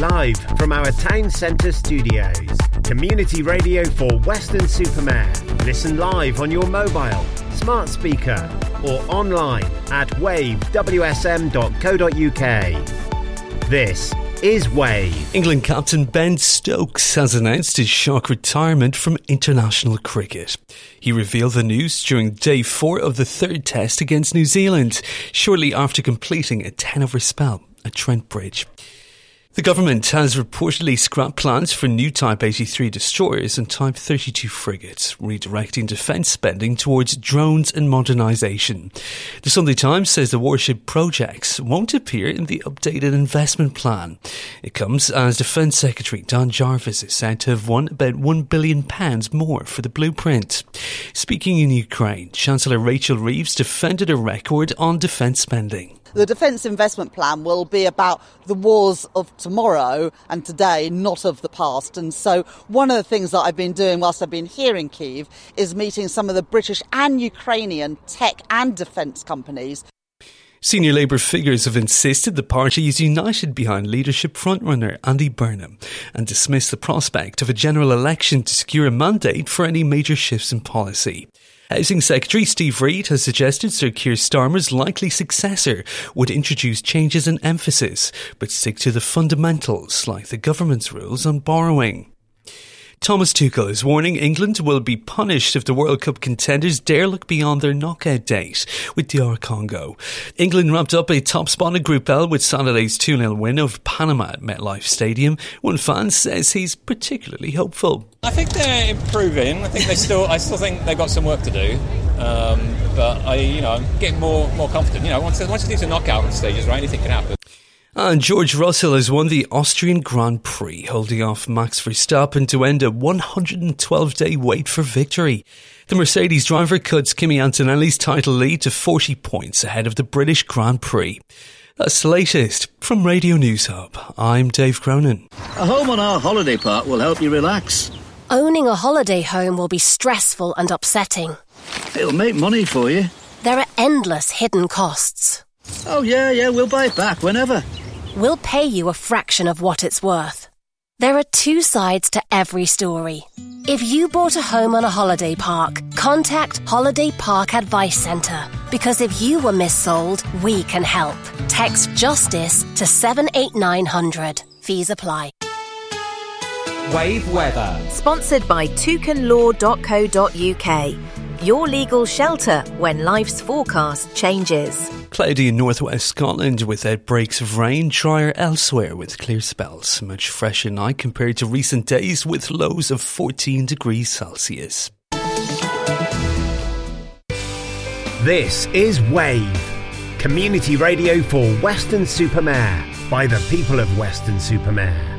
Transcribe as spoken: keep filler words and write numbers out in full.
live from our town centre studios. Community radio for Weston-super-Mare. Listen live on your mobile, smart speaker or online at wave w s m dot co dot u k. This is Wave. England captain Ben Stokes has announced his shock retirement from international cricket. He revealed the news during day four of the third test against New Zealand, shortly after completing a ten-over spell at Trent Bridge. The government has reportedly scrapped plans for new Type eighty-three destroyers and Type thirty-two frigates, redirecting defence spending towards drones and modernisation. The Sunday Times says the warship projects won't appear in the updated investment plan. It comes as Defence Secretary Dan Jarvis is said to have won about one billion pounds more for the blueprint. Speaking in Ukraine, Chancellor Rachel Reeves defended a record on defence spending. The Defence Investment Plan will be about the wars of tomorrow and today, not of the past. And so one of the things that I've been doing whilst I've been here in Kyiv is meeting some of the British and Ukrainian tech and defence companies. Senior Labour figures have insisted the party is united behind leadership frontrunner Andy Burnham and dismissed the prospect of a general election to secure a mandate for any major shifts in policy. Housing Secretary Steve Reid has suggested Sir Keir Starmer's likely successor would introduce changes in emphasis, but stick to the fundamentals like the government's rules on borrowing. Thomas Tuchel is warning England will be punished if the World Cup contenders dare look beyond their knockout date with D R Congo. England wrapped up a top spot in Group L with Saturday's two nil win over Panama at MetLife Stadium. One fan says he's particularly hopeful. I think they're improving. I think they still. I still think they've got some work to do. Um, but I, you know, I'm getting more more confident. You know, once once you get to knockout stages, right, anything can happen. And George Russell has won the Austrian Grand Prix, holding off Max Verstappen to end a one hundred twelve day wait for victory. The Mercedes driver cuts Kimi Antonelli's title lead to forty points ahead of the British Grand Prix. That's the latest from Radio News Hub. I'm Dave Cronin. A home on our holiday park will help you relax. Owning a holiday home will be stressful and upsetting. It'll make money for you. There are endless hidden costs. Oh yeah, yeah, we'll buy it back whenever. We'll pay you a fraction of what it's worth. There are two sides to every story. If you bought a home on a holiday park, contact Holiday Park Advice Centre. Because if you were missold, we can help. Text JUSTICE to seven eight nine hundred. Fees apply. Wave Weather. Sponsored by toucan law dot co dot u k. Your legal shelter when life's forecast changes. Cloudy in northwest Scotland with outbreaks of rain, drier elsewhere with clear spells. Much fresher night compared to recent days with lows of fourteen degrees Celsius. This is Wave, community radio for Weston-super-Mare by the people of Weston-super-Mare.